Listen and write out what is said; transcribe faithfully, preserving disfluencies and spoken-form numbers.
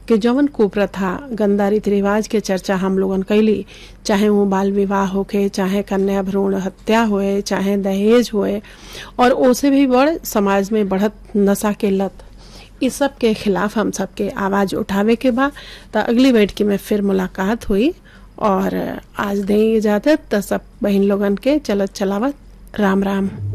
कि जवन कुप्रथा गंदा रीति रिवाज के चर्चा हम लोगन कैली, चाहे वो बाल विवाह होके, चाहे कन्या भ्रूण हत्या होए, चाहे दहेज होए, और ओसे भी बड़ समाज में बढ़त नशा के लत, इस सब के खिलाफ हम सब के आवाज उठावे के बा। तो अगली बैठकी में फिर मुलाकात हुई, और आज दें इजाजत। तो सब बहन लोगन के चलत चलावत राम राम।